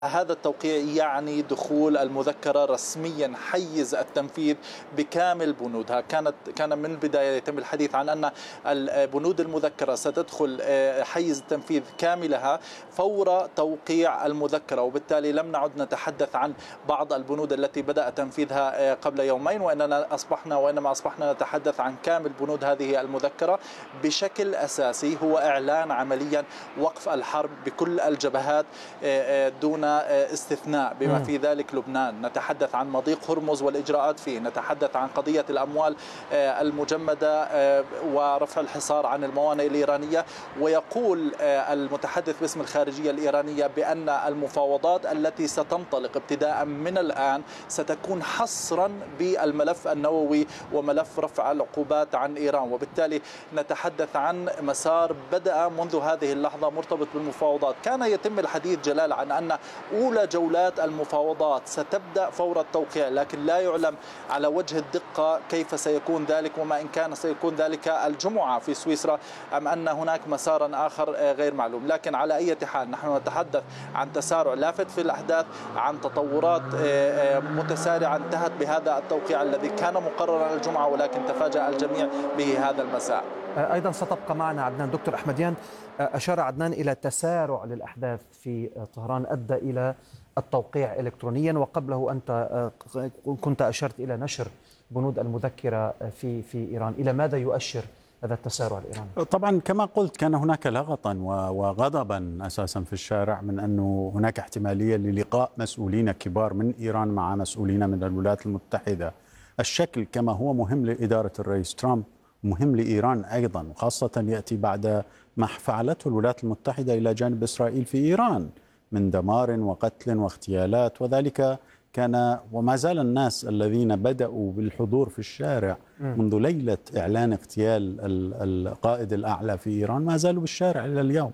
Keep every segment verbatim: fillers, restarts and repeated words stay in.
هذا التوقيع يعني دخول المذكرة رسميا حيز التنفيذ بكامل بنودها. كانت كان من البداية يتم الحديث عن أن البنود المذكرة ستدخل حيز التنفيذ كاملها فور توقيع المذكرة، وبالتالي لم نعد نتحدث عن بعض البنود التي بدأ تنفيذها قبل يومين، وإننا أصبحنا وإنما أصبحنا نتحدث عن كامل بنود هذه المذكرة. بشكل أساسي هو إعلان عمليا وقف الحرب بكل الجبهات دون استثناء، بما في ذلك لبنان. نتحدث عن مضيق هرمز والإجراءات فيه، نتحدث عن قضية الأموال المجمدة ورفع الحصار عن الموانئ الإيرانية. ويقول المتحدث باسم الخارجية الإيرانية بأن المفاوضات التي ستنطلق ابتداء من الآن ستكون حصرا بالملف النووي وملف رفع العقوبات عن إيران، وبالتالي نتحدث عن مسار بدأ منذ هذه اللحظة مرتبط بالمفاوضات. كان يتم الحديث جلال عن أن أولى جولات المفاوضات ستبدأ فور التوقيع، لكن لا يعلم على وجه الدقة كيف سيكون ذلك، وما إن كان سيكون ذلك الجمعة في سويسرا أم أن هناك مسارا آخر غير معلوم. لكن على أي حال نحن نتحدث عن تسارع لافت في الأحداث، عن تطورات متسارعة انتهت بهذا التوقيع الذي كان مقررا الجمعة ولكن تفاجأ الجميع به هذا المساء. أيضا ستبقى معنا عدنان. دكتور أحمديان، أشار عدنان إلى تسارع للأحداث في طهران أدى إلى التوقيع إلكترونيا، وقبله أنت كنت أشرت إلى نشر بنود المذكرة في في إيران. إلى ماذا يؤشر هذا التسارع الإيراني؟ طبعا كما قلت كان هناك لغطا وغضبا أساسا في الشارع من أنه هناك احتمالية للقاء مسؤولين كبار من إيران مع مسؤولين من الولايات المتحدة. الشكل كما هو مهم لإدارة الرئيس ترامب مهم لإيران أيضا، وخاصة يأتي بعد ما فعلته الولايات المتحدة إلى جانب إسرائيل في إيران من دمار وقتل واغتيالات. وذلك كان وما زال الناس الذين بدأوا بالحضور في الشارع منذ ليلة إعلان اغتيال القائد الأعلى في إيران ما زالوا بالشارع إلى اليوم،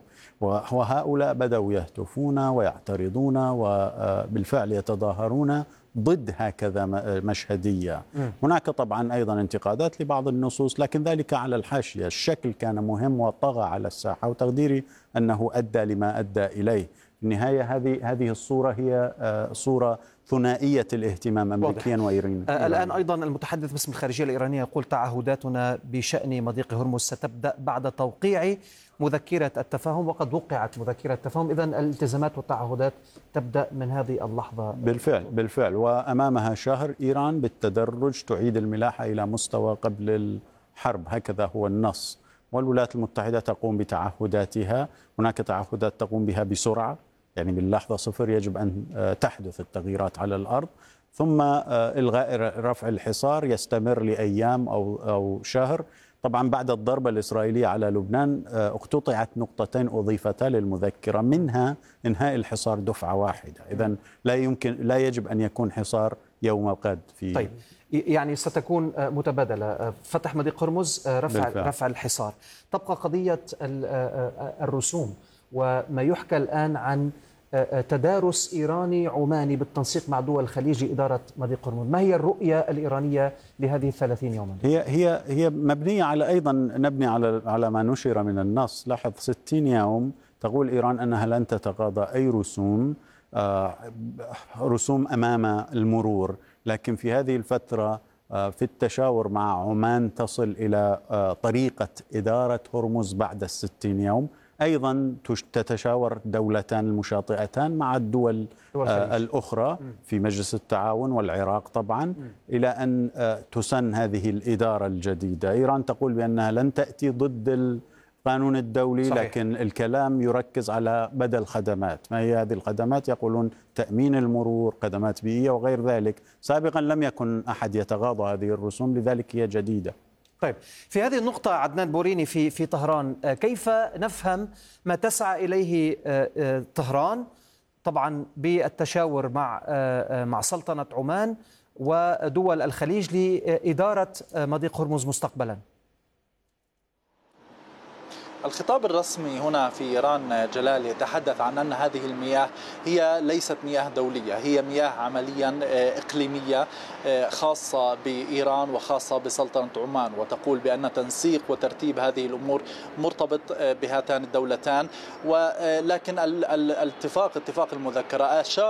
وهؤلاء بدأوا يهتفون ويعترضون وبالفعل يتظاهرون ضد هكذا مشهدية. هناك طبعا أيضا انتقادات لبعض النصوص، لكن ذلك على الحاشية. الشكل كان مهم وطغى على الساحة، وتقديري أنه أدى لما أدى إليه. في النهاية هذه هذه الصورة هي صورة ثنائية الاهتمام أمريكيا وإيرانيا. الآن أيضا المتحدث باسم الخارجية الإيرانية يقول تعهداتنا بشأن مضيق هرمز ستبدأ بعد توقيع مذكرة التفاهم، وقد وقعت مذكرة التفاهم. إذن الالتزامات والتعهدات تبدأ من هذه اللحظة. بالفعل بالفعل وأمامها شهر إيران بالتدرج تعيد الملاحة إلى مستوى قبل الحرب، هكذا هو النص. والولايات المتحدة تقوم بتعهداتها، هناك تعهدات تقوم بها بسرعة، يعني باللحظة صفر يجب أن تحدث التغييرات على الأرض، ثم إلغاء رفع الحصار يستمر لأيام أو أو شهر. طبعا بعد الضربة الإسرائيلية على لبنان اقتطعت نقطتين أضيفتا للمذكرة، منها إنهاء الحصار دفعة واحدة. إذن لا يمكن لا يجب أن يكون حصار يوم الغد في. طيب يعني ستكون متبادلة، فتح مضيق هرمز، رفع بالفعل. رفع الحصار. تبقى قضية الرسوم، وما يحكى الآن عن تدارس إيراني عماني بالتنسيق مع دول الخليج لإدارة مضيق هرمز. ما هي الرؤية الإيرانية لهذه الثلاثين يوما؟ هي هي هي مبنية على أيضا نبني على على ما نشر من النص. لاحظ ستين يوم تقول إيران أنها لن تتقاضى أي رسوم رسوم أمام المرور، لكن في هذه الفترة في التشاور مع عمان تصل إلى طريقة إدارة هرمز بعد الستين يوم. أيضا تتشاور دولتان المشاطئتان مع الدول الأخرى في مجلس التعاون والعراق طبعا إلى أن تسن هذه الإدارة الجديدة. إيران تقول بأنها لن تأتي ضد القانون الدولي، صحيح. لكن الكلام يركز على بدل خدمات. ما هي هذه الخدمات؟ يقولون تأمين المرور، خدمات بيئية وغير ذلك. سابقا لم يكن أحد يتغاضى هذه الرسوم، لذلك هي جديدة. طيب في هذه النقطة عدنان بوريني في في طهران، كيف نفهم ما تسعى إليه طهران طبعا بالتشاور مع مع سلطنة عمان ودول الخليج لإدارة مضيق هرمز مستقبلا؟ الخطاب الرسمي هنا في إيران جلال يتحدث عن أن هذه المياه هي ليست مياه دولية، هي مياه عمليا إقليمية خاصة بإيران وخاصة بسلطنة عمان، وتقول بأن تنسيق وترتيب هذه الأمور مرتبط بهاتان الدولتان. ولكن الاتفاق اتفاق المذكرة أشار